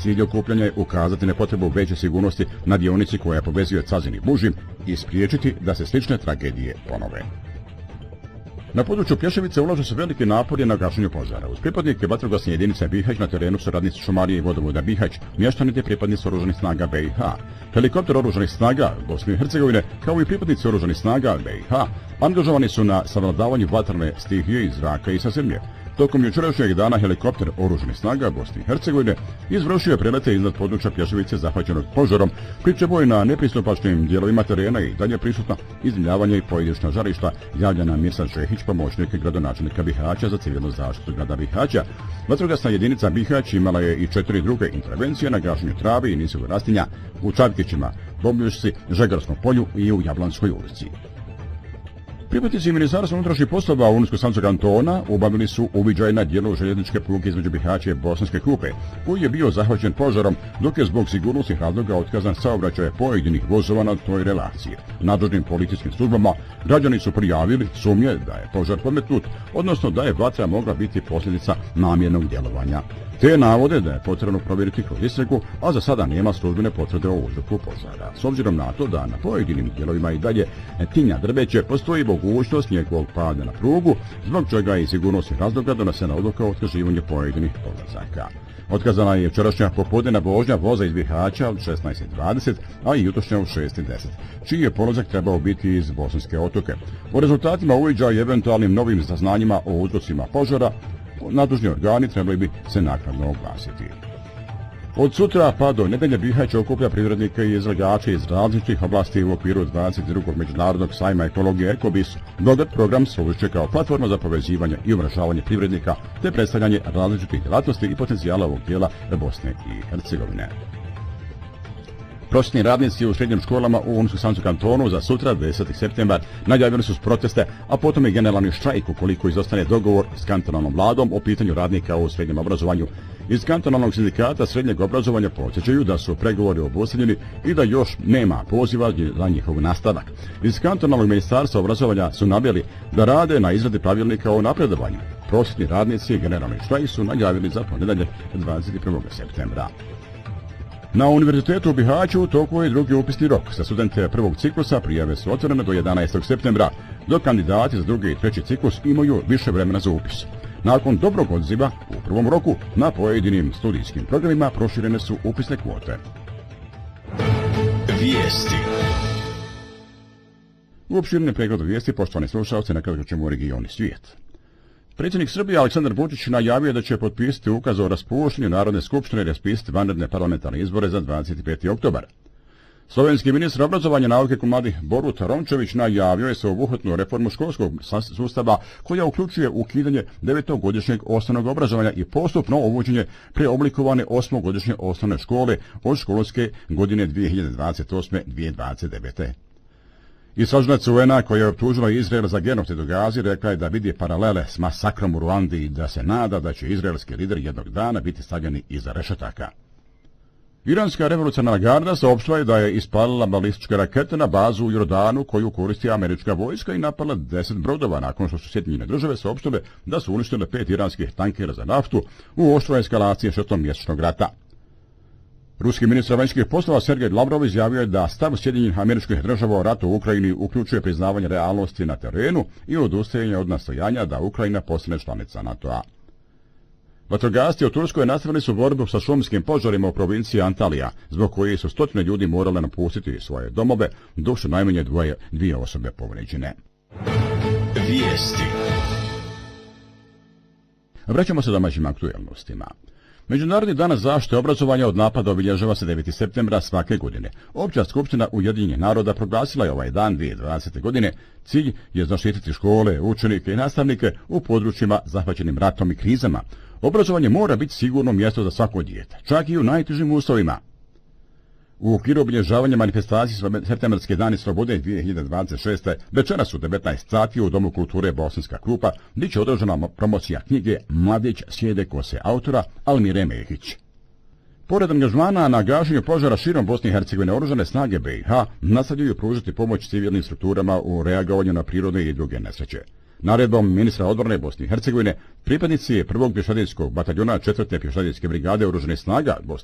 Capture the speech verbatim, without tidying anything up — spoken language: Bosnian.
Cilj okupljanja je ukazati na potrebu veće sigurnosti na dionici koja povezuje Cazin i Bužim i spriječiti da se slične tragedije ponove. Na području Plješevice ulažu se velike napori na gašenju požara. Uz pripadnike vatrogasne jedinice Bihać na terenu su radnici šumarije i vodovoda Bihać, mještani te pripadnici oružanih snaga B i H. Helikopter oružanih snaga Bosne i Hercegovine, kao i pripadnici oružanih snaga B i H, angažovani su na savladavanju vatrene stihije iz zraka i sa zemlje. Tokom jučerašnjeg dana helikopter oružanih snaga Bosne i Hercegovine izvršio je prelete iznad područja Plješevice zahvaćenog požarom, pri čemu je na nepristupačnim dijelovima terena i dalje prisutno iznimljavanje i pojedinačna žarišta, javlja nam Mirsad Šehić, pomoćnik gradonačelnika Bihaća za civilnu zaštitu grada Bihaća. Vatrogasna jedinica Bihać imala je i četiri druge intervencije na gašenju trave i niskog rastinja u Čavkićima, Bobljušci, Žegarskom polju i u Jablanskoj ulici. Pripadnici Ministarstva unutrašnjih poslova Unsko-Sanskog kantona obavili su uviđaj na dijelu željezničke pruge između Bihaća i Bosanske Krupe, koji je bio zahvaćen požarom, dok je zbog sigurnosnih razloga otkazan saobraćaj pojedinih vozova na toj relaciji. Nadležnim policijskim službama građani su prijavili sumnje da je požar podmetnut, odnosno da je vatra mogla biti posljedica namjernog djelovanja. Te navode da je potrebno provjeriti kroz istragu, a za sada nema službene potvrde o uzroku požara. S obzirom na to da na pojedinim dijelovima i dalje tinja drveće, postoji mogućnost njegovog pada na prugu, zbog čega je iz sigurnosnih razloga donesena odluka o otkazivanju pojedinih polazaka. Otkazana je včerašnja popodnevna vožnja voza iz Bihaća od šesnaest i dvadeset, a i jutrošnja od šest i deset, čiji je polazak trebao biti iz Bosanske otoke. O rezultatima uviđaja i eventualnim novim saznanjima o uzrocima požara nadležni organi trebali bi se naknadno oglasiti. Od sutra pa do nedelje Bihać okuplja privrednike i izlagače iz različitih oblasti u okviru dvadeset drugog međunarodnog sajma ekologije Ekobis. Bogat program služi kao platforma za povezivanje i umrežavanje privrednika te predstavljanje različitih djelatnosti i potencijala ovog dijela Bosne i Hercegovine. Prosvjetni radnici u srednjim školama u Unsko-Sanskom kantonu za sutra, deseti septembar, najavili su proteste, a potom i generalni štrajk ukoliko izostane dogovor s kantonalnom vladom o pitanju radnika u srednjem obrazovanju. Iz kantonalnog sindikata srednjeg obrazovanja podsjećaju da su pregovori obustavljeni i da još nema poziva za njihov nastavak. Iz kantonalnog ministarstva obrazovanja su naveli da rade na izradi pravilnika o napredovanju. Prosvjetni radnici i generalni štrajk su najavili za ponedjeljak dvadeset prvog septembra. Na Univerzitetu u Bihaću u toku je drugi upisni rok. Za studente prvog ciklusa prijave su otvorene do jedanaestog septembra, dok kandidati za drugi i treći ciklus imaju više vremena za upis. Nakon dobrog odziva u prvom roku na pojedinim studijskim programima proširene su upisne kvote. Vijesti. U opširnom pregledu vijesti, poštovani slušalci, nakratko ćemo u regionu svijet. Predsjednik Srbije Aleksandar Vučić najavio da će potpisati ukaz o raspuštanju Narodne skupštine i raspisati vanredne parlamentarne izbore za dvadeset peti oktobar. Slovenski ministar obrazovanja, nauke i mladih Borut Rončević najavio je sveobuhvatnu reformu školskog sustava koja uključuje ukidanje devetogodišnjeg osnovnog obrazovanja i postupno uvođenje preoblikovane osmogodišnje osnovne škole od školske godine dvije hiljade dvadeset osme do dvije hiljade dvadeset devete. Istražiteljica U N A koja je optužila Izrael za genocid u Gazi rekla je da vidi paralele s masakrom u Ruandi i da se nada da će izraelski lider jednog dana biti stavljeni iza rešetaka. Iranska revolucionarna garda saopštila je da je ispalila balističke rakete na bazu u Jordanu koju koristi američka vojska i napala deset brodova nakon što su Sjedinjene države saopštile da su uništile pet iranskih tankera za naftu u oštroj eskalaciji šestomjesečnog rata. Ruski ministar vanjskih poslova Sergej Lavrov izjavio je da stav Sjedinjenih Američkih Država o ratu u Ukrajini uključuje priznavanje realnosti na terenu i odustajanje od nastojanja da Ukrajina postane članica NATO-a. Vatrogasci u Turskoj nastavili su borbu sa šumskim požarima u provinciji Antalija, zbog koje su stotine ljudi morale napustiti svoje domove, dok su najmanje dvoje, dvije osobe povrijeđene. Vijesti. Vraćamo se domaćim aktuelnostima. Međunarodni dan zaštite obrazovanja od napada obilježava se deveti septembra svake godine. Opća skupština Ujedinjenih naroda proglasila je ovaj dan dvije hiljade dvadesete godine. Cilj je zaštititi škole, učenike i nastavnike u područjima zahvaćenim ratom i krizama. Obrazovanje mora biti sigurno mjesto za svako dijete, čak i u najtežim uslovima. U okviru obilježavanja manifestacije Septembarske dani slobode dvije hiljade dvadeset šeste. večeras u devetnaest sati u Domu kulture Bosanska Krupa bit će održana promocija knjige Mladić sjede kose autora Almire Mehić. Pored angažmana na gašenju požara širom Bosne i Hercegovine, oružane snage B i H nastavljaju pružiti pomoć civilnim strukturama u reagovanju na prirodne i druge nesreće. Naredbom ministra odbrane Bosne i Hercegovine, pripadnici prvog pješadijskog bataljona četvrte pješadijske brigade oružanih snaga Bosne